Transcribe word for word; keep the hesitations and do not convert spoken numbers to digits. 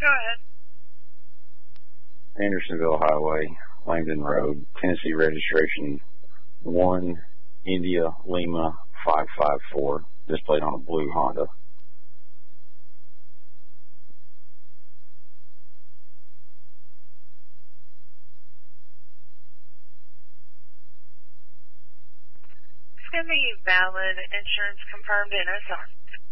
Go ahead. Andersonville Highway, Langdon Road, Tennessee registration one India Lima five five four, displayed on a blue Honda. It's going to be valid insurance confirmed N S R.